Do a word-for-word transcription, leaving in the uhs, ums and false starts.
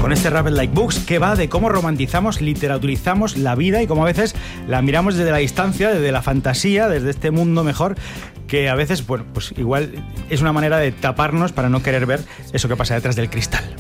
con este Rappel Like Books, que va de cómo romantizamos, literaturizamos la vida y cómo a veces la miramos desde la distancia, desde la fantasía, desde este mundo mejor, que a veces, bueno, pues igual es una manera de taparnos para no querer ver eso que pasa detrás del cristal.